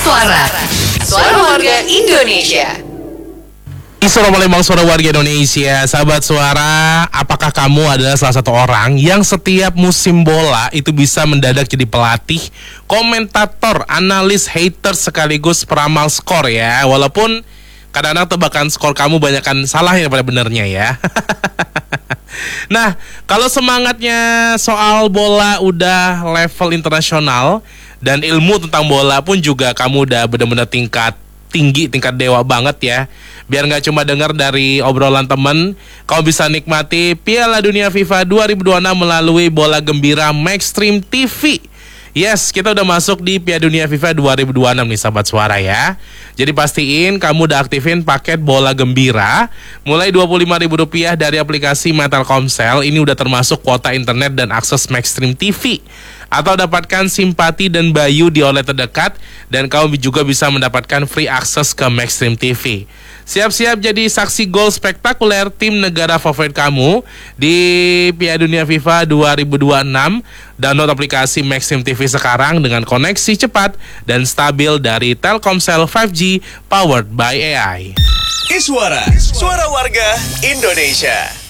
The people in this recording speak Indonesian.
Suara Warga Indonesia. Assalamualaikum suara warga Indonesia. Sahabat suara, apakah kamu adalah salah satu orang yang setiap musim bola itu bisa mendadak jadi pelatih, komentator, analis, hater sekaligus peramal skor ya? Walaupun kadang-kadang tebakan skor kamu banyakkan salahnya daripada benernya ya. Nah, kalau semangatnya soal bola udah level internasional dan ilmu tentang bola pun juga kamu udah benar-benar tingkat tinggi, tingkat dewa banget ya. Biar nggak cuma dengar dari obrolan temen, kamu bisa nikmati Piala Dunia FIFA 2026 melalui Bola Gembira Maxstream TV. Yes, kita udah masuk di Piala Dunia FIFA 2026 nih sahabat suara ya. Jadi pastiin kamu udah aktifin paket Bola Gembira mulai Rp25.000 dari aplikasi Telkomsel. Ini udah termasuk kuota internet dan akses Maxstream TV. Atau dapatkan simpati dan Bayu di outlet terdekat, dan kamu juga bisa mendapatkan free akses ke Maxstream TV. Siap-siap jadi saksi gol spektakuler tim negara favorit kamu di Piala Dunia FIFA 2026. Download aplikasi Maxstream TV sekarang dengan koneksi cepat dan stabil dari Telkomsel 5G powered by AI. Iswara, suara warga Indonesia.